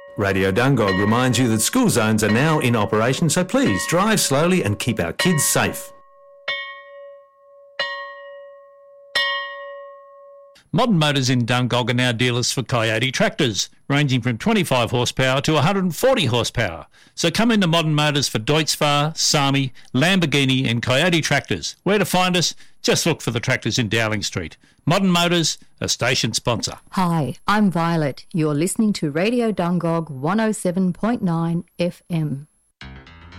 Radio Dungog reminds you that school zones are now in operation, so please drive slowly and keep our kids safe. Modern Motors in Dungog are now dealers for Coyote tractors, ranging from 25 horsepower to 140 horsepower. So come into Modern Motors for Deutz-Fahr, Sami, Lamborghini and Coyote tractors. Where to find us? Just look for the tractors in Dowling Street. Modern Motors, a station sponsor. Hi, I'm Violet. You're listening to Radio Dungog 107.9 FM.